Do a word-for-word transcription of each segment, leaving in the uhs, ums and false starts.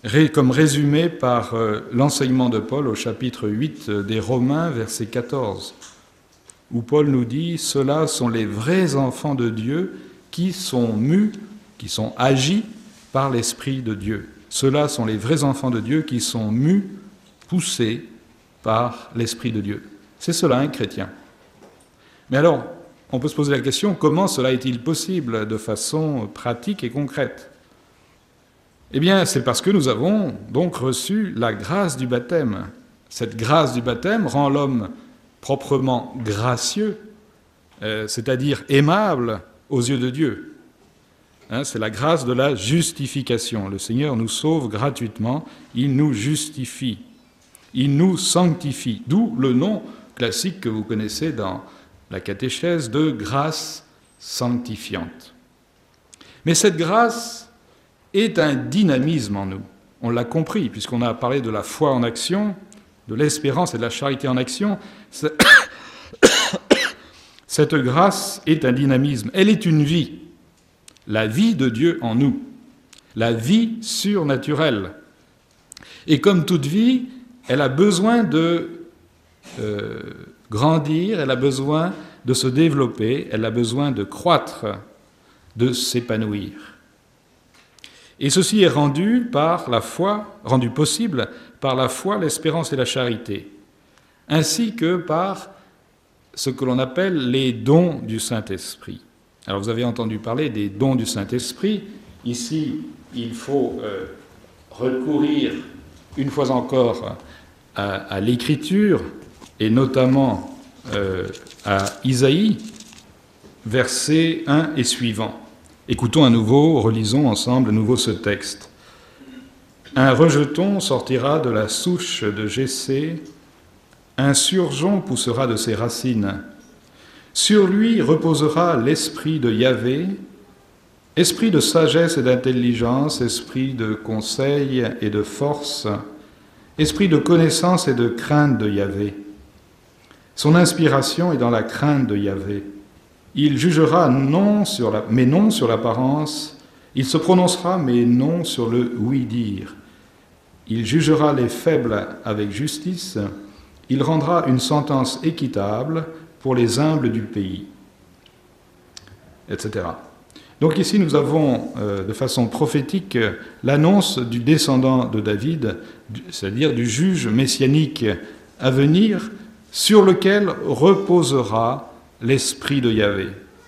comme résumé par l'enseignement de Paul au chapitre huit des Romains, verset quatorze, où Paul nous dit « Ceux-là sont les vrais enfants de Dieu qui sont mus, qui sont agis par l'Esprit de Dieu. Ceux-là sont les vrais enfants de Dieu qui sont mus, poussés par l'Esprit de Dieu. » C'est cela un chrétien. Mais alors, on peut se poser la question, comment cela est-il possible de façon pratique et concrète ? Eh bien, c'est parce que nous avons donc reçu la grâce du baptême. Cette grâce du baptême rend l'homme proprement gracieux, euh, c'est-à-dire aimable aux yeux de Dieu. Hein, c'est la grâce de la justification. Le Seigneur nous sauve gratuitement, il nous justifie, il nous sanctifie. D'où le nom classique que vous connaissez dans la catéchèse de grâce sanctifiante. Mais cette grâce est un dynamisme en nous. On l'a compris, puisqu'on a parlé de la foi en action, de l'espérance et de la charité en action. Cette grâce est un dynamisme. Elle est une vie. La vie de Dieu en nous. La vie surnaturelle. Et comme toute vie, elle a besoin de euh, grandir, elle a besoin de se développer, elle a besoin de croître, de s'épanouir. Et ceci est rendu par la foi, rendu possible par la foi, l'espérance et la charité, ainsi que par ce que l'on appelle les dons du Saint-Esprit. Alors vous avez entendu parler des dons du Saint-Esprit. Ici, il faut euh, recourir une fois encore à, à l'Écriture, et notamment euh, à Isaïe, versets un et suivants. Écoutons à nouveau, relisons ensemble à nouveau ce texte. « Un rejeton sortira de la souche de Jessé, un surgeon poussera de ses racines. Sur lui reposera l'esprit de Yahvé, esprit de sagesse et d'intelligence, esprit de conseil et de force, esprit de connaissance et de crainte de Yahvé. Son inspiration est dans la crainte de Yahvé. Il jugera non sur la, mais non sur l'apparence, il se prononcera mais non sur le oui-dire. Il jugera les faibles avec justice, il rendra une sentence équitable pour les humbles du pays, et cetera. Donc ici nous avons euh, de façon prophétique l'annonce du descendant de David, c'est-à-dire du juge messianique à venir, sur lequel reposera l'esprit de Yahvé.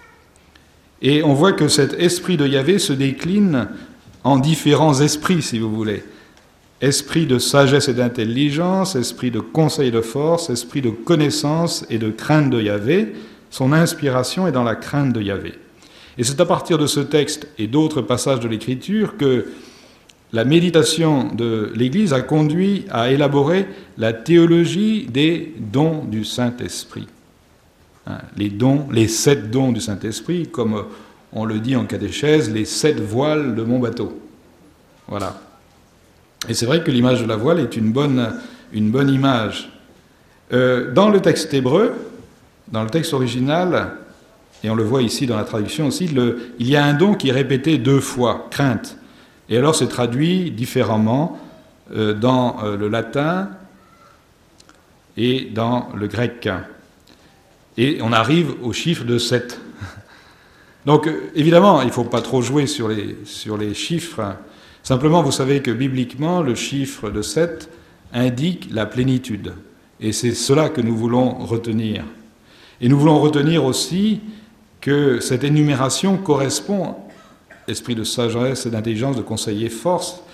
Et on voit que cet esprit de Yahvé se décline en différents esprits, si vous voulez. Esprit de sagesse et d'intelligence, esprit de conseil et de force, esprit de connaissance et de crainte de Yahvé. Son inspiration est dans la crainte de Yahvé. Et c'est à partir de ce texte et d'autres passages de l'Écriture que la méditation de l'Église a conduit à élaborer la théologie des dons du Saint-Esprit. Les dons, les sept dons du Saint-Esprit, comme on le dit en catéchèse, les sept voiles de mon bateau. Voilà. Et c'est vrai que l'image de la voile est une bonne, une bonne image. Euh, dans le texte hébreu, dans le texte original, et on le voit ici dans la traduction aussi, le, il y a un don qui est répété deux fois, crainte. Et alors c'est traduit différemment euh, dans euh, le latin et dans le grec. Et on arrive au chiffre de sept. Donc, évidemment, il ne faut pas trop jouer sur les, sur les chiffres. Simplement, vous savez que bibliquement, le chiffre de sept indique la plénitude. Et c'est cela que nous voulons retenir. Et nous voulons retenir aussi que cette énumération correspond, esprit de sagesse et d'intelligence, de conseil et force,